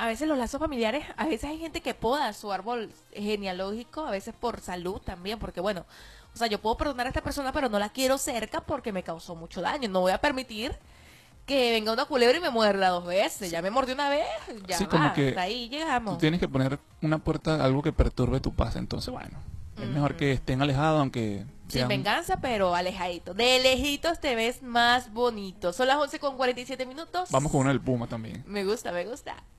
a veces los lazos familiares, a veces hay gente que poda su árbol genealógico, a veces por salud también, porque bueno, o sea, yo puedo perdonar a esta persona, pero no la quiero cerca porque me causó mucho daño. No voy a permitir que venga una culebra y me muerda 2 veces. Ya me mordió una vez, ya Sí, va, como que hasta ahí tú llegamos. tienes que poner una puerta, algo que perturbe tu paz. Entonces, bueno, es mejor que estén alejados, aunque Sin sean... venganza, pero alejadito. De lejitos te ves más bonito. Son las 11:47 minutos. Vamos con uno del Puma también. Me gusta, me gusta.